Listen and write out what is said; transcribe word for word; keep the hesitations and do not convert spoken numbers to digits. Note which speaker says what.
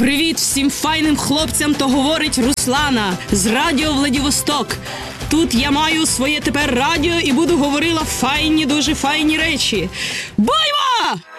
Speaker 1: Привіт всім файним хлопцям, то говорить Руслана з Радіо Владивосток. Тут я маю своє тепер радіо і буду говорила файні, дуже файні речі. Боймо!